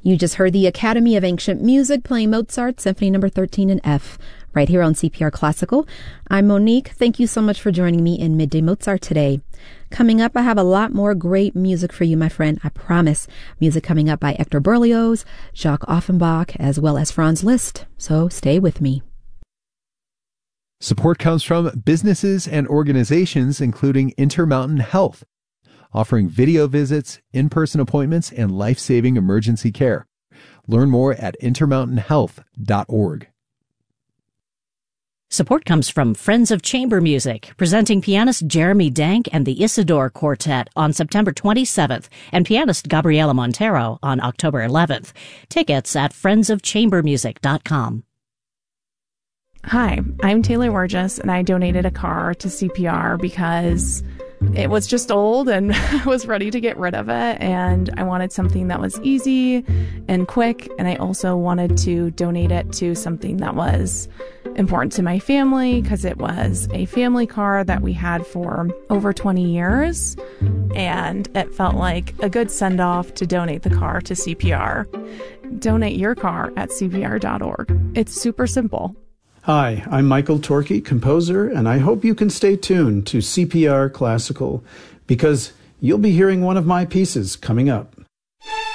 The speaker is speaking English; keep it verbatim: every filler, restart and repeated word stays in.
You just heard the Academy of Ancient Music playing Mozart Symphony Number thirteen in F, right here on C P R Classical. I'm Monique. Thank you so much for joining me in Midday Mozart today. Coming up, I have a lot more great music for you, my friend. I promise. Music coming up by Hector Berlioz, Jacques Offenbach, as well as Franz Liszt. So stay with me. Support comes from businesses and organizations, including Intermountain Health, offering video visits, in-person appointments, and life-saving emergency care. Learn more at intermountain health dot org. Support comes from Friends of Chamber Music, presenting pianist Jeremy Dank and the Isidore Quartet on September twenty-seventh and pianist Gabriela Montero on October eleventh. Tickets at friends of chamber music dot com. Hi, I'm Taylor Wargis, and I donated a car to C P R because it was just old and I was ready to get rid of it, and I wanted something that was easy and quick, and I also wanted to donate it to something that was important to my family because it was a family car that we had for over twenty years, and it felt like a good send-off to donate the car to C P R. Donate your car at C P R dot org. It's super simple. Hi, I'm Michael Torkey, composer, and I hope you can stay tuned to C P R Classical because you'll be hearing one of my pieces coming up.